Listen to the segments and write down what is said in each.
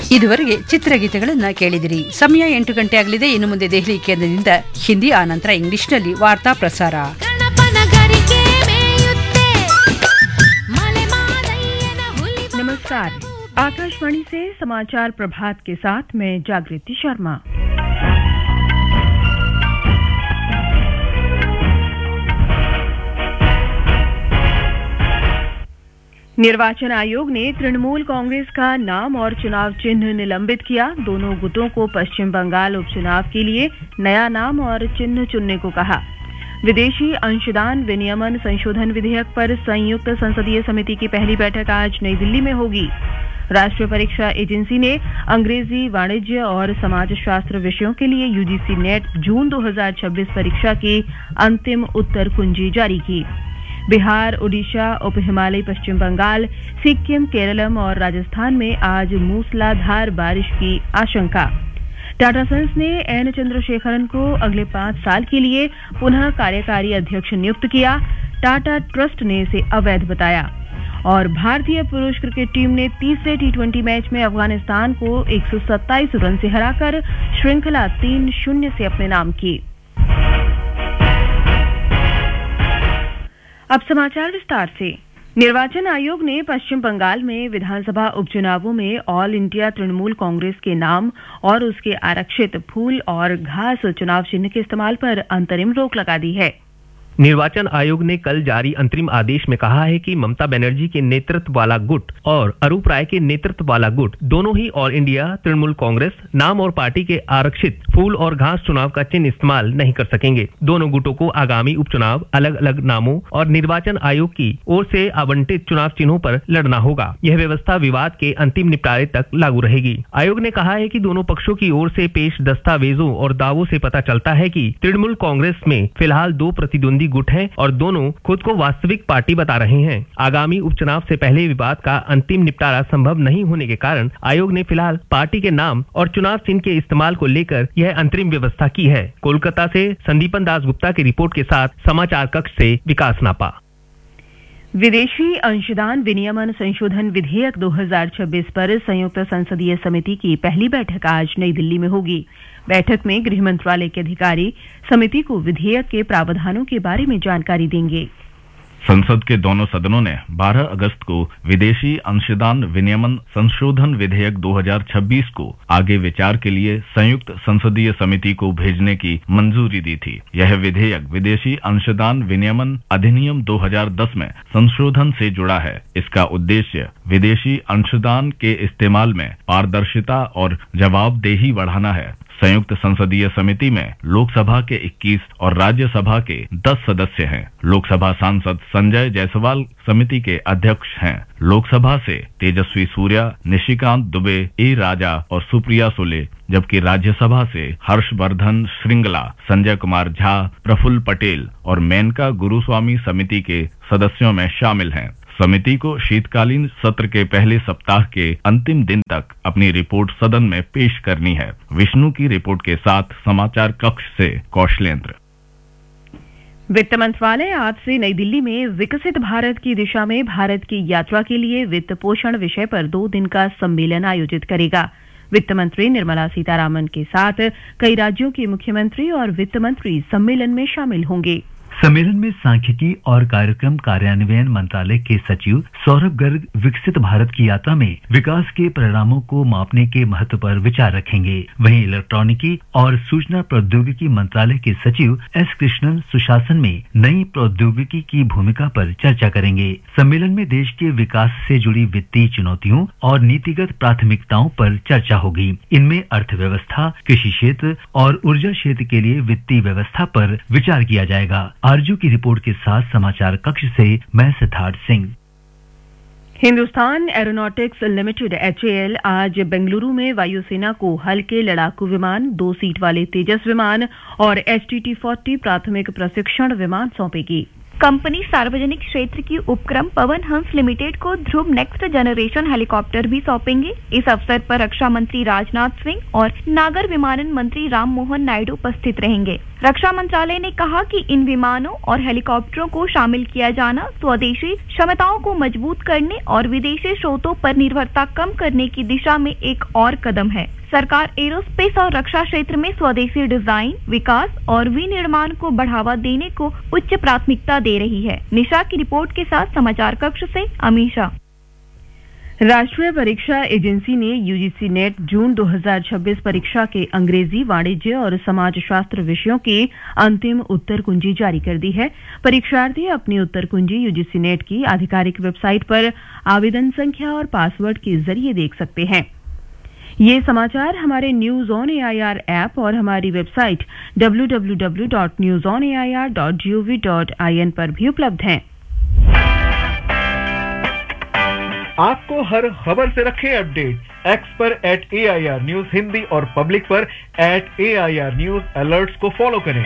ಇದುವರೆಗೆ ಚಿತ್ರಗೀತೆಗಳನ್ನ ಕೇಳಿದಿರಿ. ಸಮಯ 8 ಗಂಟೆ ಆಗಲಿದೆ. ಇನ್ನು ಮುಂದೆ ದೆಹಲಿ ಕೇಂದ್ರದಿಂದ ಹಿಂದಿ, ಆನಂತರ ಇಂಗ್ಲಿಷ್ನಲ್ಲಿ ವಾರ್ತಾ ಪ್ರಸಾರ. नमस्कार, आकाशवाणी से समाचार प्रभात के साथ मैं जागृति शर्मा। निर्वाचन आयोग ने तृणमूल कांग्रेस का नाम और चुनाव चिन्ह निलंबित किया। दोनों गुटों को पश्चिम बंगाल उपचुनाव के लिए नया नाम और चिन्ह चुनने को कहा। विदेशी अंशदान विनियमन संशोधन विधेयक पर संयुक्त संसदीय समिति की पहली बैठक आज नई दिल्ली में होगी। राष्ट्रीय परीक्षा एजेंसी ने अंग्रेजी, वाणिज्य और समाजशास्त्र विषयों के लिए यूजीसी नेट जून 2026 परीक्षा की अंतिम उत्तर कुंजी जारी की। बिहार, ओडिशा, उप हिमालयी पश्चिम बंगाल, सिक्किम, केरलम और राजस्थान में आज मूसलाधार बारिश की आशंका। टाटा सन्स ने एन चंद्रशेखरन को अगले 5 साल के लिए पुनः कार्यकारी अध्यक्ष नियुक्त किया। टाटा ट्रस्ट ने इसे अवैध बताया। और भारतीय पुरुष क्रिकेट टीम ने तीसरे टी20 मैच में अफगानिस्तान को 127 रन से हराकर श्रृंखला 3-0 से अपने नाम की। अब समाचार विस्तार से। निर्वाचन आयोग ने पश्चिम बंगाल में विधानसभा उपचुनावों में ऑल इंडिया तृणमूल कांग्रेस के नाम और उसके आरक्षित फूल और घास चुनाव चिन्ह के इस्तेमाल पर अंतरिम रोक लगा दी है। निर्वाचन आयोग ने कल जारी अंतरिम आदेश में कहा है कि ममता बनर्जी के नेतृत्व वाला गुट और अरूप राय के नेतृत्व वाला गुट दोनों ही ऑल इंडिया तृणमूल कांग्रेस नाम और पार्टी के आरक्षित फूल और घास चुनाव का चिन्ह इस्तेमाल नहीं कर सकेंगे। दोनों गुटों को आगामी उपचुनाव अलग अलग नामों और निर्वाचन आयोग की ओर से आवंटित चुनाव चिन्हों पर लड़ना होगा। यह व्यवस्था विवाद के अंतिम निपटारे तक लागू रहेगी। आयोग ने कहा है कि दोनों पक्षों की ओर से पेश दस्तावेजों और दावों से पता चलता है कि तृणमूल कांग्रेस में फिलहाल 2 प्रतिद्वंदी गुट हैं और दोनों खुद को वास्तविक पार्टी बता रहे हैं। आगामी उपचुनाव से पहले विवाद का अंतिम निपटारा संभव नहीं होने के कारण आयोग ने फिलहाल पार्टी के नाम और चुनाव चिन्ह के इस्तेमाल को लेकर यह अंतरिम व्यवस्था की है। कोलकाता से संदीपन दास गुप्ता की रिपोर्ट के साथ समाचार कक्ष से विकास नापा। विदेशी अंशदान विनियमन संशोधन विधेयक 2026 पर संयुक्त संसदीय समिति की पहली बैठक आज नई दिल्ली में होगी। बैठक में गृह मंत्रालय के अधिकारी समिति को विधेयक के प्रावधानों के बारे में जानकारी देंगे। संसद के दोनों सदनों ने 12 अगस्त को विदेशी अंशदान विनियमन संशोधन विधेयक 2026 को आगे विचार के लिए संयुक्त संसदीय समिति को भेजने की मंजूरी दी थी। यह विधेयक विदेशी अंशदान विनियमन अधिनियम 2010 में संशोधन से जुड़ा है। इसका उद्देश्य विदेशी अंशदान के इस्तेमाल में पारदर्शिता और जवाबदेही बढ़ाना है। संयुक्त संसदीय समिति में लोकसभा के 21 और राज्यसभा के 10 सदस्य हैं। लोकसभा सांसद संजय जायसवाल समिति के अध्यक्ष हैं। लोकसभा से तेजस्वी सूर्या, निशिकांत दुबे, ए राजा और सुप्रिया सुले, जबकि राज्यसभा से हर्षवर्धन श्रृंगला, संजय कुमार झा, प्रफुल्ल पटेल और मेनका गुरुस्वामी समिति के सदस्यों में शामिल हैं। समिति को शीतकालीन सत्र के पहले सप्ताह के अंतिम दिन तक अपनी रिपोर्ट सदन में पेश करनी है। विष्णु की रिपोर्ट के साथ समाचार कक्ष से कौशलेंद्र। वित्त मंत्रालय आज से नई दिल्ली में विकसित भारत की दिशा में भारत की यात्रा के लिए वित्त पोषण विषय पर 2 दिन का सम्मेलन आयोजित करेगा। वित्त मंत्री निर्मला सीतारामन के साथ कई राज्यों के मुख्यमंत्री और वित्त मंत्री सम्मेलन में शामिल होंगे। सम्मेलन में सांख्यिकी और कार्यक्रम कार्यान्वयन मंत्रालय के सचिव सौरभ गर्ग विकसित भारत की यात्रा में विकास के परिणामों को मापने के महत्व पर विचार रखेंगे। वहीं इलेक्ट्रॉनिकी और सूचना प्रौद्योगिकी मंत्रालय के सचिव एस कृष्णन सुशासन में नई प्रौद्योगिकी की भूमिका पर चर्चा करेंगे। सम्मेलन में देश के विकास से जुड़ी वित्तीय चुनौतियों और नीतिगत प्राथमिकताओं पर चर्चा होगी। इनमें अर्थव्यवस्था, कृषि क्षेत्र और ऊर्जा क्षेत्र के लिए वित्तीय व्यवस्था पर विचार किया जाएगा। आरजू की रिपोर्ट के साथ समाचार कक्ष से मैं Siddharth Singh. Hindustan aeronautics limited HAL आज बेंगलुरु में वायुसेना को हल्के लड़ाकू विमान, 2 सीट वाले तेजस विमान और HTT-40 प्राथमिक प्रशिक्षण विमान सौंपेगी। कंपनी सार्वजनिक क्षेत्र की उपक्रम पवन हंस लिमिटेड को ध्रुव नेक्स्ट जनरेशन हेलीकॉप्टर भी सौंपेंगे। इस अवसर पर रक्षा मंत्री राजनाथ सिंह और नागर विमानन मंत्री राम मोहन नायडू उपस्थित रहेंगे। रक्षा मंत्रालय ने कहा कि इन विमानों और हेलीकॉप्टरों को शामिल किया जाना स्वदेशी क्षमताओं को मजबूत करने और विदेशी स्रोतों पर निर्भरता कम करने की दिशा में एक और कदम है। सरकार एरोस्पेस और रक्षा क्षेत्र में स्वदेशी डिजाइन, विकास और विनिर्माण को बढ़ावा देने को उच्च प्राथमिकता दे रही है। निशा की रिपोर्ट के साथ समाचार कक्ष से अमीषा। राष्ट्रीय परीक्षा एजेंसी ने यूजीसी नेट जून 2026 परीक्षा के अंग्रेजी, वाणिज्य और समाजशास्त्र विषयों की अंतिम उत्तर कुंजी जारी कर दी है। परीक्षार्थी अपनी उत्तर कुंजी यूजीसी नेट की आधिकारिक वेबसाइट पर आवेदन संख्या और पासवर्ड के जरिए देख सकते हैं। ये समाचार हमारे न्यूज ऑन एआईआर ऐप और हमारी वेबसाइट www.newsonair.gov.in पर भी उपलब्ध हैं। आपको हर खबर से रखें अपडेट। एक्स पर @AIR न्यूज हिंदी और पब्लिक पर @AIR न्यूज अलर्ट्स को फॉलो करें।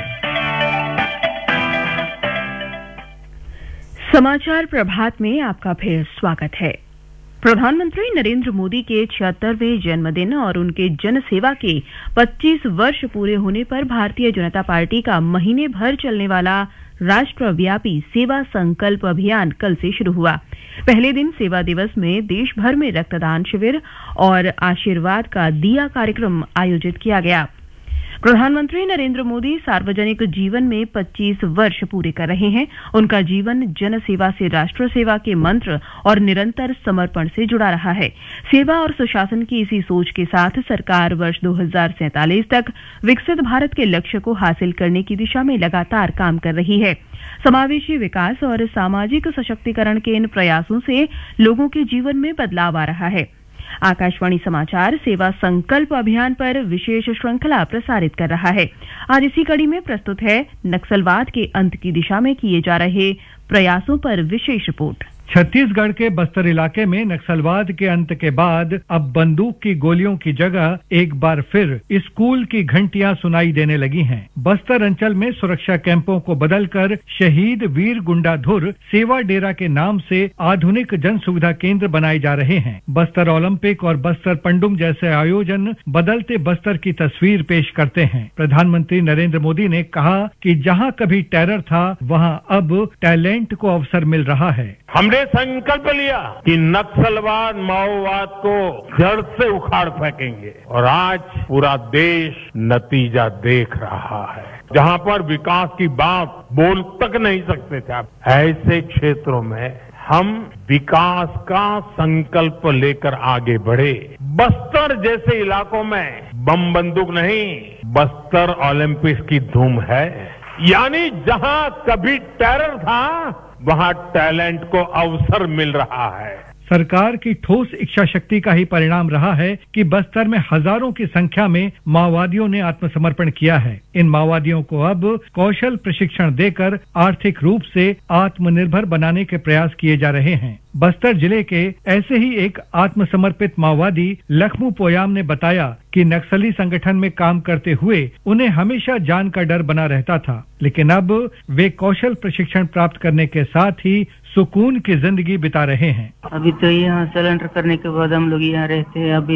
समाचार प्रभात में आपका फिर स्वागत है। प्रधानमंत्री नरेंद्र मोदी के 76वें जन्मदिन और उनके जन सेवा के 25 वर्ष पूरे होने पर भारतीय जनता पार्टी का महीने भर चलने वाला राष्ट्रव्यापी सेवा संकल्प अभियान कल से शुरू हुआ। पहले दिन सेवा दिवस में देश भर में रक्तदान शिविर और आशीर्वाद का दिया कार्यक्रम आयोजित किया गया। प्रधानमंत्री नरेंद्र मोदी सार्वजनिक जीवन में 25 वर्ष पूरे कर रहे हैं। उनका जीवन जन सेवा से राष्ट्र सेवा के मंत्र और निरंतर समर्पण से जुड़ा रहा है। सेवा और सुशासन की इसी सोच के साथ सरकार वर्ष 2047 तक विकसित भारत के लक्ष्य को हासिल करने की दिशा में लगातार काम कर रही है। समावेशी विकास और सामाजिक सशक्तिकरण के इन प्रयासों से लोगों के जीवन में बदलाव आ रहा है। आकाशवाणी समाचार सेवा संकल्प अभियान पर विशेष श्रृंखला प्रसारित कर रहा है। आज इसी कड़ी में प्रस्तुत है नक्सलवाद के अंत की दिशा में किए जा रहे प्रयासों पर विशेष रिपोर्ट। छत्तीसगढ़ के बस्तर इलाके में नक्सलवाद के अंत के बाद अब बंदूक की गोलियों की जगह एक बार फिर स्कूल की घंटियां सुनाई देने लगी हैं। बस्तर अंचल में सुरक्षा कैंपों को बदलकर शहीद वीर गुंडाधुर सेवा डेरा के नाम से आधुनिक जन सुविधा केंद्र बनाए जा रहे हैं। बस्तर ओलंपिक और बस्तर पंडुम जैसे आयोजन बदलते बस्तर की तस्वीर पेश करते हैं। प्रधानमंत्री नरेंद्र मोदी ने कहा कि जहां कभी टेरर था वहां अब टैलेंट को अवसर मिल रहा है। हमने संकल्प लिया कि नक्सलवाद माओवाद को जड़ से उखाड़ फेंकेंगे और आज पूरा देश नतीजा देख रहा है। जहां पर विकास की बात बोल तक नहीं सकते थे, ऐसे क्षेत्रों में हम विकास का संकल्प लेकर आगे बढ़े। बस्तर जैसे इलाकों में बम बंदूक नहीं, बस्तर ओलंपिक्स की धूम है। यानी जहां कभी टेरर था वहां टैलेंट को अवसर मिल रहा है। सरकार की ठोस इच्छा शक्ति का ही परिणाम रहा है कि बस्तर में हजारों की संख्या में माओवादियों ने आत्मसमर्पण किया है। इन माओवादियों को अब कौशल प्रशिक्षण देकर आर्थिक रूप से आत्मनिर्भर बनाने के प्रयास किए जा रहे हैं। बस्तर जिले के ऐसे ही एक आत्मसमर्पित माओवादी लखमू पोयाम ने बताया कि नक्सली संगठन में काम करते हुए उन्हें हमेशा जान का डर बना रहता था, लेकिन अब वे कौशल प्रशिक्षण प्राप्त करने के साथ ही सुकून की जिंदगी बिता रहे हैं। अभी तो यहाँ सरेंडर करने के बाद हम लोग यहाँ रहते हैं। अभी